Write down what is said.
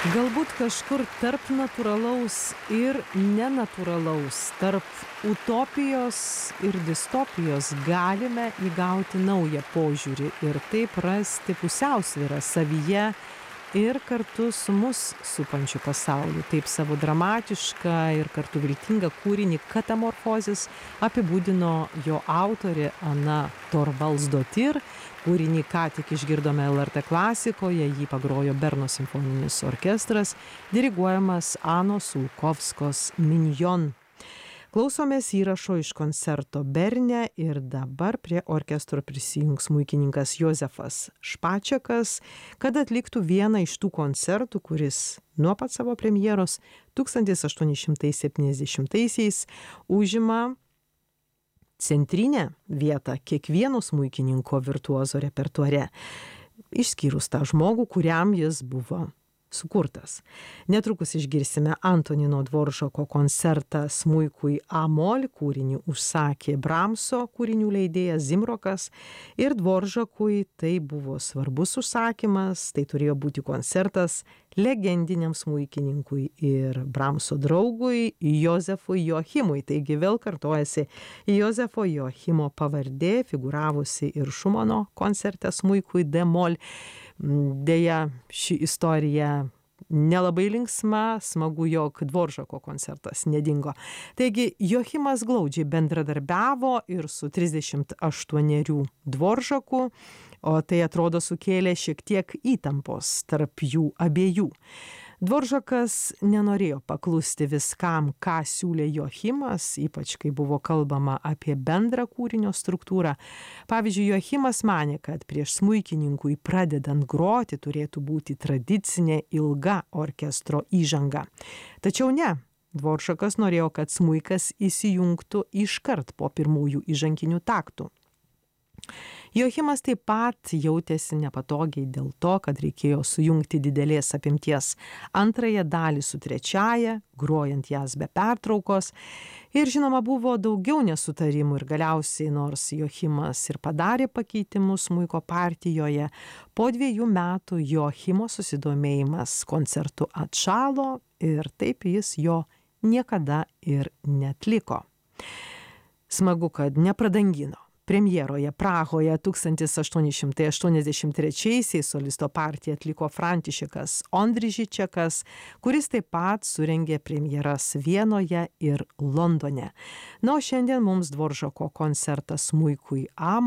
Galbūt kažkur tarp natūralaus ir nenatūralaus, tarp utopijos ir distopijos galime įgauti naują požiūrį ir taip rasti pusiausvyrą savyje ir kartu su mus supančiu pasauliu. Taip savo dramatišką ir kartu viltingą kūrinį Katamorfozės apibūdino jo autorė Ana Torvaldsdottir. Kūrinį ką tik išgirdome LRT klasikoje, jį pagrojo Berno simfoninis orkestras, diriguojamas Anos Sulkovskos Minjon. Klausomės įrašo iš koncerto Berne ir dabar prie orkestro prisijungs smuikininkas Jozefas Špačekas, kad atliktų vieną iš tų koncertų, kuris nuo pat savo premjeros 1870-aisiais užima centrinę vietą kiekvieno smuikininko virtuozo repertuare, išskyrus tą žmogų, kuriam jis buvo sukurtas. Netrukus išgirsime Antonino Dvoržako koncertą smuikui A-mol, kūrinį užsakė Bramso kūrinių leidėjas Zimrokas ir Dvoržakui tai buvo svarbus užsakymas, tai turėjo būti koncertas legendiniam smuikininkui ir Bramso draugui Jozefui Joachimui. Taigi vėl kartojasi Jozefo Joachimo pavardė, figūravusi ir Šumano koncerte smuikui D-mol. Deja, ši istorija nelabai linksma, smagu, jog Dvoržako koncertas nedingo. Taigi, Joachimas glaudžiai bendradarbiavo ir su 38 Dvoržaku, o tai atrodo sukėlė šiek tiek įtampos tarp jų abiejų. Dvoržakas nenorėjo paklusti viskam, ką siūlė Joachimas, ypač kai buvo kalbama apie bendrą kūrinio struktūrą. Pavyzdžiui, Joachimas manė, kad prieš smuikininkui pradedant groti turėtų būti tradicinė ilga orkestro įžanga. Tačiau ne, Dvoržakas norėjo, kad smuikas įsijungtų iškart po pirmųjų įžanginių taktų. Joachimas taip pat jautėsi nepatogiai dėl to, kad reikėjo sujungti didelės apimties antrąją dalį su trečiaja, grojant jas be pertraukos. Ir žinoma, buvo daugiau nesutarimų ir galiausiai, nors Joachimas ir padarė pakeitimus smuiko partijoje, po 2 metų Joachimo susidomėjimas koncertu atšalo ir taip jis jo niekada ir neatliko. Smagu, kad nepradangino. Premjeroje Prahoje 1883-aisiais solisto partiją atliko Františekas Ondrižičekas, kuris taip pat surengė premjeras Vienoje ir Londone. Na, o šiandien mums Dvoržako koncertas smuikui A